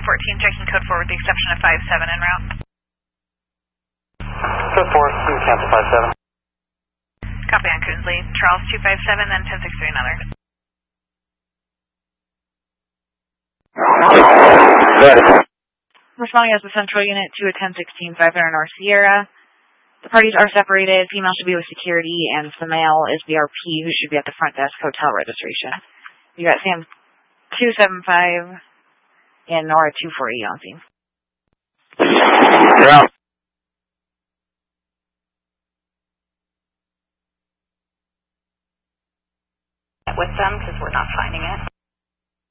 14, checking code 4 with the exception of 57 en route. Code 4, you can cancel 57. Copy on Coonsley. Charles 257, then 1063 another. Responding as the central unit to a 1016 500 North Sierra. The parties are separated. Female should be with security, and the male is BRP, who should be at the front desk hotel registration. You got Sam 275 and Nora 240 on scene. Yeah. With them, because we're not finding it.